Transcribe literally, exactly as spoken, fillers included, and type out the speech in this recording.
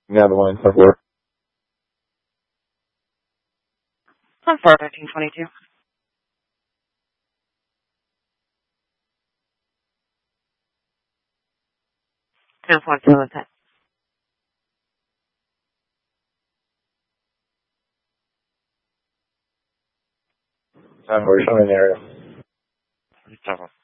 Yeah, the one ten four. ten four, fifteen twenty-two. ten four, two ten. ten four, show me an area. Several.